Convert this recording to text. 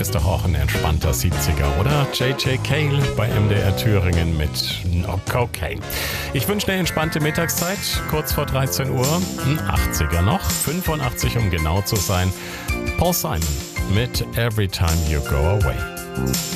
ist doch auch ein entspannter 70er, oder? J.J. Cale bei MDR Thüringen mit No Cocaine. Ich wünsche eine entspannte Mittagszeit, kurz vor 13 Uhr. Ein 80er noch, 85 um genau zu sein. Paul Simon mit Every Time You Go Away.